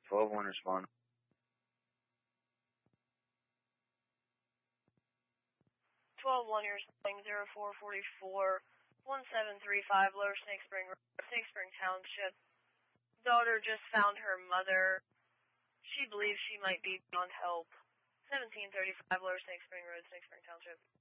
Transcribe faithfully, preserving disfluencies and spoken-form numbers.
twelve one respond. twelve one, you're responding zero four four four, one seven three five, Lower Snake Spring, Snake Spring Township. Daughter just found her mother. She believes she might be beyond help. seventeen thirty-five, Lower Snake Spring Road, Snake Spring Township.